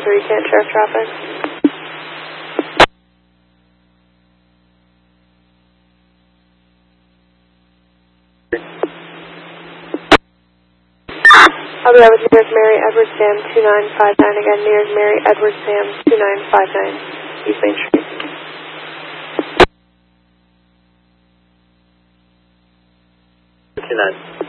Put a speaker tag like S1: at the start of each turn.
S1: recant sheriff traffic. I'll be out with New York Mary Edwards Dam 2959 again. New York Mary Edwards Dam 2959 East Main Street.
S2: 29.